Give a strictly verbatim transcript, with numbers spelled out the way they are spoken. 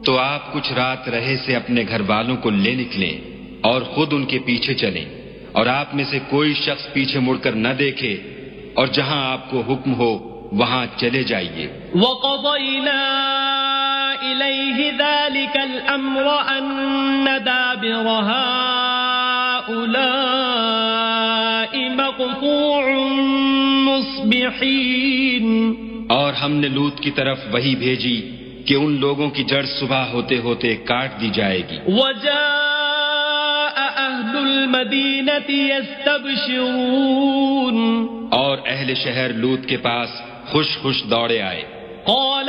तो आप कुछ रात रहे से अपने घर वालों को ले निकलें और खुद उनके पीछे चलें, और आप में से कोई शख्स पीछे मुड़कर न देखे, और जहां आपको हुक्म हो वहां चले जाइए। वक़ज़यना इलैहि ज़ालिकल अम्र अन्न दाबिर हाउलाइ मक़तूउन मुस्बिहीन। और हमने लूत की तरफ वही भेजी कि उन लोगों की जड़ सुबह होते होते काट दी जाएगी। वजाअ अहलुल मदीनति यस्तबशिरून। और अहले शहर लूत के पास खुश खुश दौड़े आए।